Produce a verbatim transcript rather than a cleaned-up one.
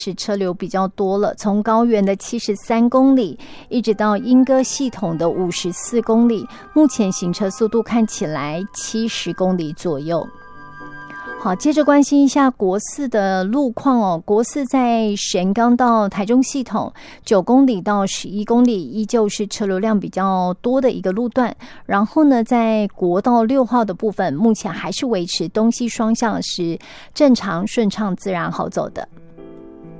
是车流比较多了，从高原的七十三公里一直到莺歌系统的五十四公里，目前行车速度看起来七十公里左右。好，接着关心一下国四的路况哦。国四在神冈到台中系统九公里到十一公里，依旧是车流量比较多的一个路段。然后呢，在国道六号的部分，目前还是维持东西双向是正常、顺畅、自然好走的。